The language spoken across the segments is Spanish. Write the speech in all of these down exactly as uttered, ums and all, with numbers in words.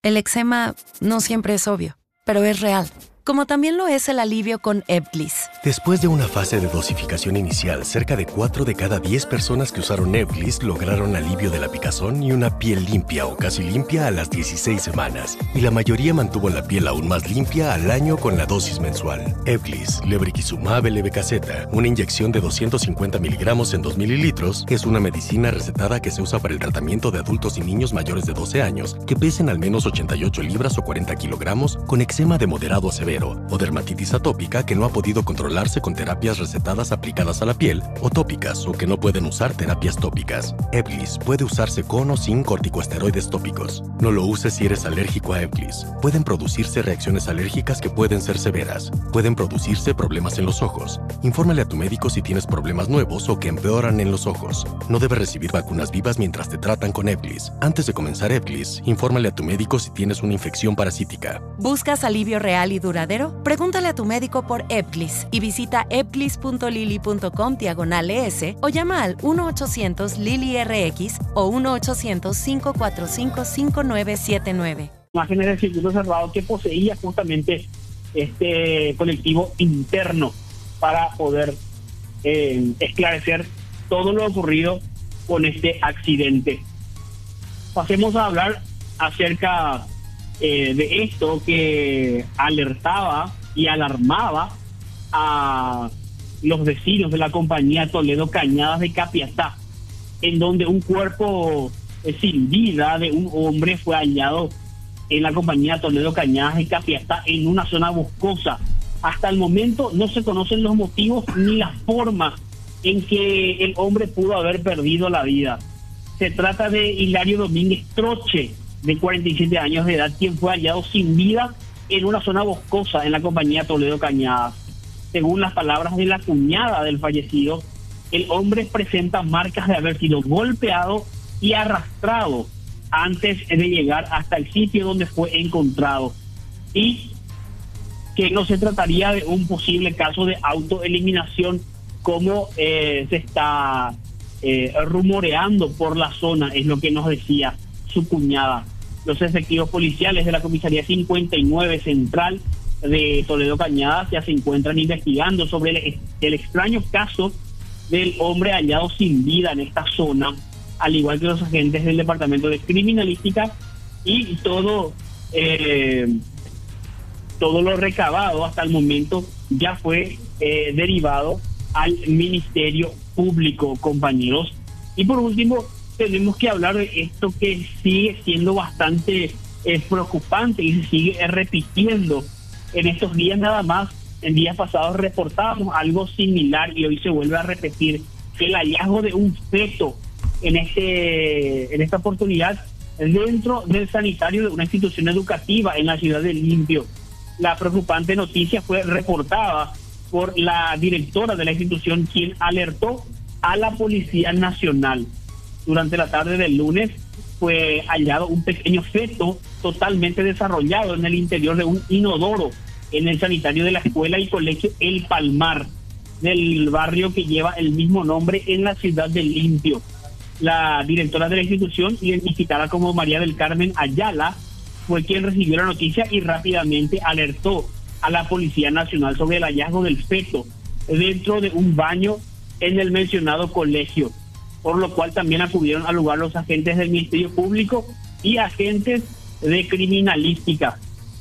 El eczema no siempre es obvio, pero es real. Como también lo es el alivio con Ebglyss. Después de una fase de dosificación inicial, cerca de cuatro de cada diez personas que usaron Ebglyss lograron alivio de la picazón y una piel limpia o casi limpia a las dieciséis semanas. Y la mayoría mantuvo la piel aún más limpia al año con la dosis mensual. Ebglyss, lebrikizumab L B K Z, una inyección de doscientos cincuenta miligramos en dos mililitros, es una medicina recetada que se usa para el tratamiento de adultos y niños mayores de doce años que pesen al menos ochenta y ocho libras o cuarenta kilogramos con eczema de moderado a severo o dermatitis atópica que no ha podido controlarse con terapias recetadas aplicadas a la piel o tópicas o que no pueden usar terapias tópicas. Ebglyss puede usarse con o sin corticosteroides tópicos. No lo uses si eres alérgico a Ebglyss. Pueden producirse reacciones alérgicas que pueden ser severas. Pueden producirse problemas en los ojos. Infórmale a tu médico si tienes problemas nuevos o que empeoran en los ojos. No debes recibir vacunas vivas mientras te tratan con Ebglyss. Antes de comenzar Ebglyss, infórmale a tu médico si tienes una infección parasítica. ¿Buscas alivio real y duradero? Pregúntale a tu médico por Ebglyss y visita ebglyss punto lily punto com diagonal es o llama al uno ochocientos Lily R X o uno ochocientos, cinco cuatro cinco, cinco nueve siete nueve. Imágenes del circuito cerrado que poseía justamente este colectivo interno para poder eh, esclarecer todo lo ocurrido con este accidente. Pasemos a hablar acerca Eh, de esto que alertaba y alarmaba a los vecinos de la compañía Toledo Cañadas de Capiatá, en donde un cuerpo eh, sin vida de un hombre fue hallado en la compañía Toledo Cañadas de Capiatá en una zona boscosa. Hasta el momento no se conocen los motivos ni la forma en que el hombre pudo haber perdido la vida. Se trata de Hilario Domínguez Troche, de cuarenta y siete años de edad, quien fue hallado sin vida en una zona boscosa en la compañía Toledo Cañadas. Según las palabras de la cuñada del fallecido, el hombre presenta marcas de haber sido golpeado y arrastrado antes de llegar hasta el sitio donde fue encontrado, y que no se trataría de un posible caso de autoeliminación como eh, se está eh, rumoreando por la zona, es lo que nos decía su cuñada. Los efectivos policiales de la comisaría cincuenta y nueve Central de Toledo Cañadas ya se encuentran investigando sobre el, el extraño caso del hombre hallado sin vida en esta zona, al igual que los agentes del Departamento de Criminalística, y todo eh, todo lo recabado hasta el momento ya fue eh, derivado al Ministerio Público, compañeros. Y por último, tenemos que hablar de esto que sigue siendo bastante eh, preocupante y se sigue eh, repitiendo en estos días. Nada más, en días pasados reportábamos algo similar y hoy se vuelve a repetir, que el hallazgo de un feto en este en esta oportunidad dentro del sanitario de una institución educativa en la ciudad de Limpio. La preocupante noticia fue reportada por la directora de la institución, quien alertó a la Policía Nacional. Durante la tarde del lunes fue hallado un pequeño feto totalmente desarrollado en el interior de un inodoro en el sanitario de la escuela y colegio El Palmar, del barrio que lleva el mismo nombre en la ciudad de Limpio. La directora de la institución, identificada como María del Carmen Ayala, fue quien recibió la noticia y rápidamente alertó a la Policía Nacional sobre el hallazgo del feto dentro de un baño en el mencionado colegio, por lo cual también acudieron al lugar los agentes del Ministerio Público y agentes de criminalística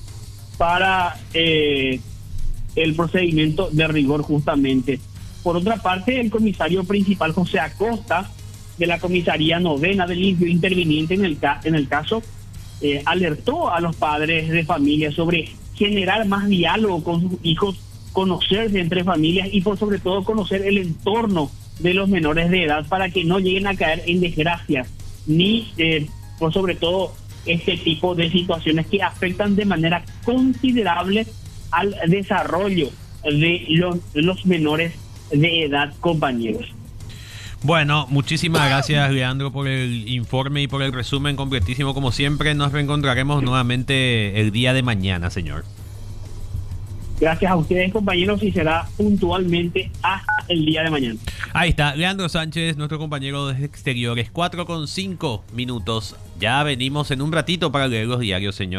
para eh, el procedimiento de rigor justamente. Por otra parte, el comisario principal José Acosta, de la comisaría novena de Limpio, interviniente en el, ca en el caso, eh, alertó a los padres de familia sobre generar más diálogo con sus hijos, conocerse entre familias y por sobre todo conocer el entorno de los menores de edad para que no lleguen a caer en desgracias, ni eh, por sobre todo este tipo de situaciones que afectan de manera considerable al desarrollo de los, de los menores de edad, compañeros. Bueno, muchísimas gracias, Leandro, por el informe y por el resumen completísimo. Como siempre, nos reencontraremos nuevamente el día de mañana, señor. Gracias a ustedes, compañeros, y será puntualmente hasta el día de mañana. Ahí está, Leandro Sánchez, nuestro compañero desde exteriores, cuatro con cinco minutos. Ya venimos en un ratito para leer los diarios, señor.